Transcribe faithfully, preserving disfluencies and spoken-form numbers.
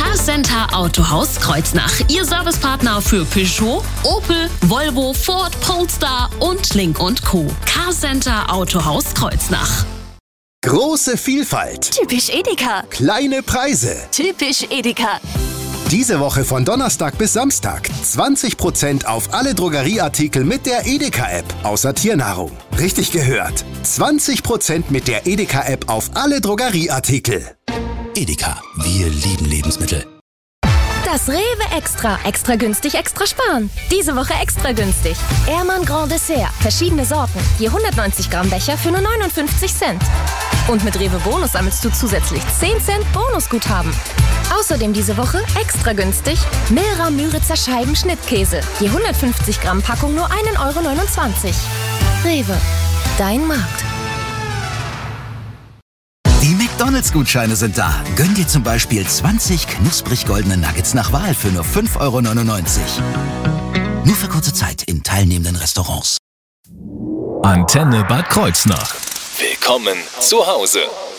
Carcenter Autohaus Kreuznach. Ihr Servicepartner für Peugeot, Opel, Volvo, Ford, Polestar und Link und Co. Carcenter Autohaus Kreuznach. Große Vielfalt. Typisch Edeka. Kleine Preise. Typisch Edeka. Diese Woche von Donnerstag bis Samstag zwanzig Prozent auf alle Drogerieartikel mit der Edeka-App, außer Tiernahrung. Richtig gehört. zwanzig Prozent mit der Edeka-App auf alle Drogerieartikel. Edeka, wir lieben Lebensmittel. Das Rewe Extra. Extra günstig, extra sparen. Diese Woche extra günstig. Ehrmann Grand Dessert. Verschiedene Sorten. Je hundertneunzig Gramm Becher für nur neunundfünfzig Cent. Und mit Rewe Bonus sammelst du zusätzlich zehn Cent Bonusguthaben. Außerdem diese Woche extra günstig Milra Müritzer Scheiben Schnittkäse. Je hundertfünfzig Gramm Packung nur ein Euro neunundzwanzig. Rewe. Dein Markt. Die McDonalds-Gutscheine sind da. Gönn dir zum Beispiel zwanzig knusprig goldene Nuggets nach Wahl für nur fünf Euro neunundneunzig. Nur für kurze Zeit in teilnehmenden Restaurants. Antenne Bad Kreuznach. Willkommen zu Hause.